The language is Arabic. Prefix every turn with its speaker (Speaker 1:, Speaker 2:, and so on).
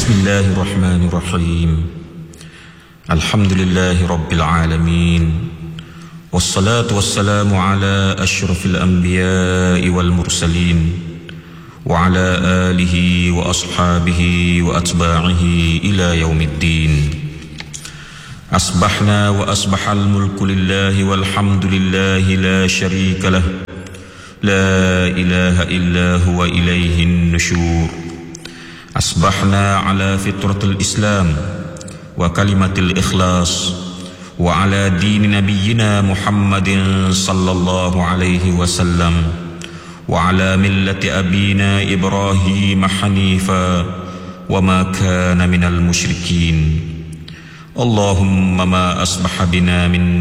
Speaker 1: بسم الله الرحمن الرحيم. الحمد لله رب العالمين، والصلاة والسلام على أشرف الأنبياء والمرسلين، وعلى آله وأصحابه وأتباعه إلى يوم الدين. أصبحنا وأصبح الملك لله والحمد لله لا شريك له، لا إله إلا هو إليه النشور. أصبحنا على فطرة الإسلام وكلمة الإخلاص، وعلى دين نبينا محمد صلى الله عليه وسلم، وعلى ملة أبينا إبراهيم حنيفا، وما كان من المشركين. اللهم ما أصبح بنا من